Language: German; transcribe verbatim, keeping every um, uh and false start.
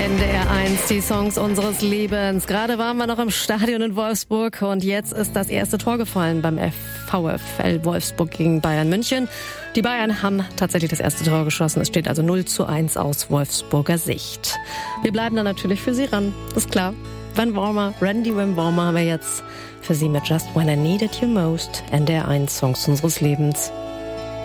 N D R eins, die Songs unseres Lebens. Gerade waren wir noch im Stadion in Wolfsburg und jetzt ist das erste Tor gefallen beim VfL Wolfsburg gegen Bayern München. Die Bayern haben tatsächlich das erste Tor geschossen. Es steht also null zu eins aus Wolfsburger Sicht. Wir bleiben da natürlich für Sie ran, ist klar. Van Warmer, Randy Van Warmer haben wir jetzt für Sie mit Just When I Needed You Most, N D R eins, Songs unseres Lebens.